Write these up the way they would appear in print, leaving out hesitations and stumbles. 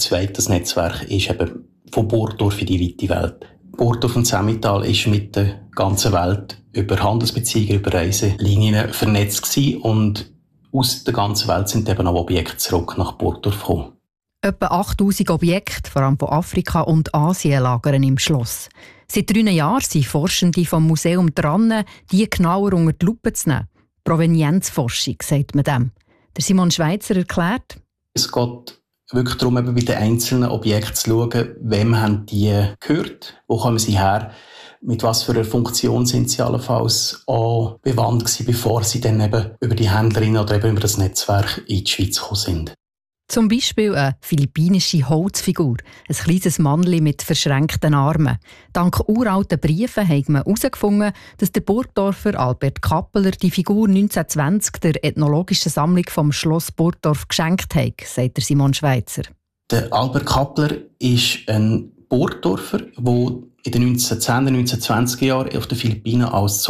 zweites Netzwerk ist eben von Burgdorf in die weite Welt. Burgdorf und Emmental ist mit der ganzen Welt über Handelsbeziehungen, über Reiselinien vernetzt gewesen und aus der ganzen Welt sind eben auch Objekte zurück nach Burgdorf gekommen. Etwa 8000 Objekte, vor allem von Afrika und Asien, lagern im Schloss. Seit 3 Jahren sind Forschende vom Museum dran, die genauer unter die Lupe zu nehmen. Provenienzforschung, sagt man dem. Der Simon Schweitzer erklärt: Es geht wirklich darum, eben bei den einzelnen Objekten zu schauen, wem haben die gehört, wo kommen sie her, mit was für einer Funktion sind sie allenfalls auch bewandt gewesen, bevor sie dann eben über die Händlerinnen oder eben über das Netzwerk in die Schweiz gekommen sind. Zum Beispiel eine philippinische Holzfigur, ein kleines Mannli mit verschränkten Armen. Dank uralten Briefen hat man herausgefunden, dass der Burgdorfer Albert Kappeler die Figur 1920 der ethnologischen Sammlung vom Schloss Burgdorf geschenkt hat, sagt der Simon Schweitzer. Der Albert Kappeler ist ein Burgdorfer, der in den 1910er, 1920er Jahren auf den Philippinen als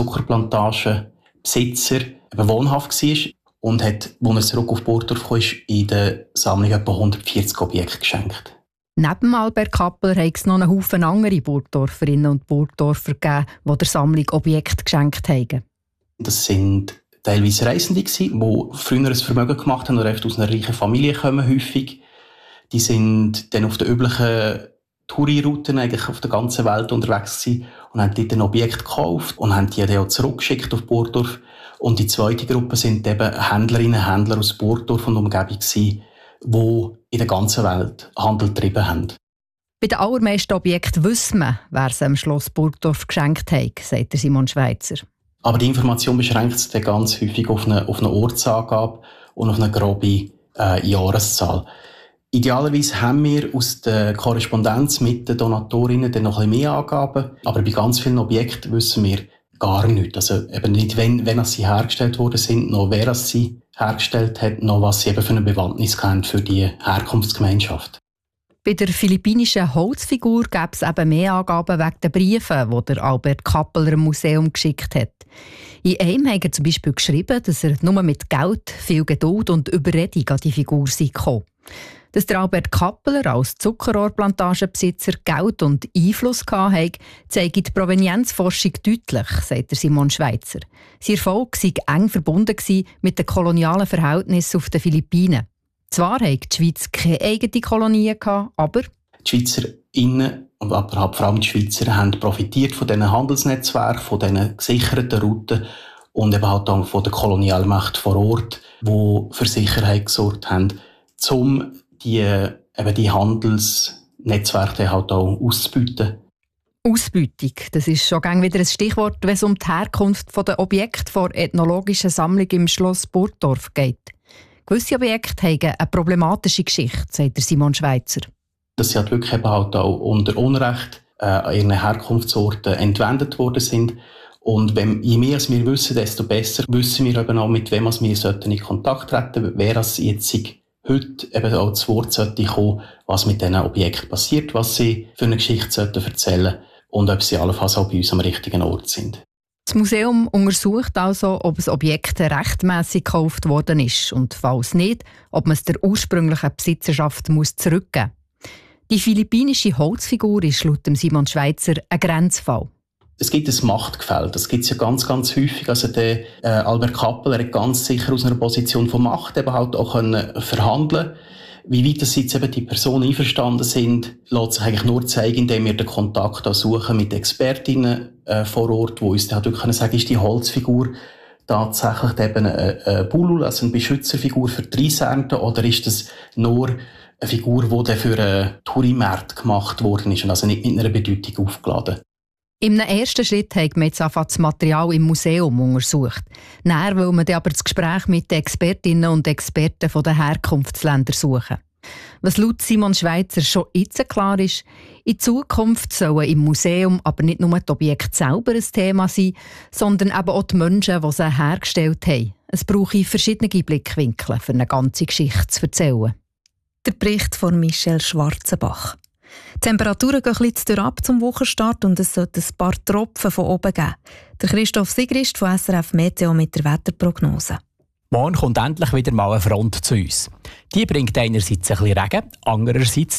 Zuckerplantagenbesitzer wohnhaft war. Und hat, als er zurück auf Burgdorf kam, in der Sammlung etwa 140 Objekte geschenkt. Neben Albert Kappeler hat es noch einen Haufen andere Burgdorferinnen und Burgdorfer gegeben, die der Sammlung Objekte geschenkt haben. Das sind teilweise Reisende, die früher ein Vermögen gemacht haben oder aus einer reichen Familie kommen, häufig. Die sind dann auf den üblichen Touri-Routen eigentlich auf der ganzen Welt unterwegs gewesen und haben dort ein Objekt gekauft und haben die dann auch zurückgeschickt auf Burgdorf. Und die zweite Gruppe sind eben Händlerinnen und Händler aus Burgdorf und Umgebung gewesen, die in der ganzen Welt Handel getrieben haben. Bei den allermeisten Objekten wissen wir, wer sie am Schloss Burgdorf geschenkt hat, sagt Simon Schweitzer. Aber die Information beschränkt sich ganz häufig auf eine Ortsangabe und auf eine grobe Jahreszahl. Idealerweise haben wir aus der Korrespondenz mit den Donatorinnen dann noch ein bisschen mehr Angaben, aber bei ganz vielen Objekten wissen wir gar nichts. Also eben nicht, wenn sie hergestellt worden sind, noch wer sie hergestellt hat, noch was sie eben für eine Bewandtnis haben für die Herkunftsgemeinschaft. Bei der philippinischen Holzfigur gäbe es eben mehr Angaben wegen der Briefe, die der Albert Kappeler im Museum geschickt hat. In einem hat er zum Beispiel geschrieben, dass er nur mit Geld, viel Geduld und Überredung an die Figur gekommen. Dass der Albert Kappeler als Zuckerrohrplantagenbesitzer Geld und Einfluss hatte, zeigt die Provenienzforschung deutlich, sagt Simon Schweitzer. Sein Erfolg sei eng verbunden mit den kolonialen Verhältnissen auf den Philippinen. Zwar hatte die Schweiz keine eigene Kolonie, aber die Schweizerinnen und aber vor allem die Schweizer haben profitiert von diesen Handelsnetzwerken, von diesen gesicherten Routen und eben halt auch von der Kolonialmacht vor Ort, die für Sicherheit gesorgt haben, um die Handelsnetzwerke halt auch auszubeuten. Ausbeutung, das ist schon wieder ein Stichwort, wenn es um die Herkunft der Objekte der ethnologischen Sammlung im Schloss Burgdorf geht. Gewisse Objekte haben eine problematische Geschichte, sagt Simon Schweitzer. Dass sie halt wirklich eben halt auch unter Unrecht an ihren Herkunftsorten entwendet worden sind. Und je mehr wir wissen, desto besser wissen wir eben auch, mit wem wir in Kontakt treten sollten, wer es jetzt heute eben auch zu Wort sollte kommen, was mit diesen Objekten passiert, was sie für eine Geschichte sollten erzählen und ob sie allenfalls auch bei uns am richtigen Ort sind. Das Museum untersucht also, ob ein Objekt rechtmässig gekauft worden ist und falls nicht, ob man es der ursprünglichen Besitzerschaft zurückgeben muss. Die philippinische Holzfigur ist laut Simon Schweitzer ein Grenzfall. Es gibt ein Machtgefälle, das gibt es ja ganz, ganz häufig. Also der Albert Kappeler hat ganz sicher aus einer Position von Macht eben halt auch verhandeln. Wie weit das jetzt eben die Personen einverstanden sind, lässt sich eigentlich nur zeigen, indem wir den Kontakt suchen mit Expertinnen vor Ort, die uns dann halt wirklich sagen, ist die Holzfigur tatsächlich eben eine Bulul, also eine Beschützerfigur für die Reisernte, oder ist das nur eine Figur, die dann für einen Tourimarkt gemacht worden ist und also nicht mit einer Bedeutung aufgeladen? Im ersten Schritt hat man jetzt das Material im Museum untersucht. Nachher will man dann aber das Gespräch mit den Expertinnen und Experten der Herkunftsländer suchen. Was laut Simon Schweitzer schon jetzt klar ist, in Zukunft sollen im Museum aber nicht nur die Objekte selber ein Thema sein, sondern eben auch die Menschen, die sie hergestellt haben. Es brauche verschiedene Blickwinkel, für eine ganze Geschichte zu erzählen. Der Bericht von Michelle Schwarzenbach. Die Temperaturen gehen ein bisschen ab zum Wochenstart und es sollte ein paar Tropfen von oben geben. Der Christoph Sigrist von SRF Meteo mit der Wetterprognose. Morgen kommt endlich wieder mal eine Front zu uns. Die bringt einerseits ein bisschen Regen, andererseits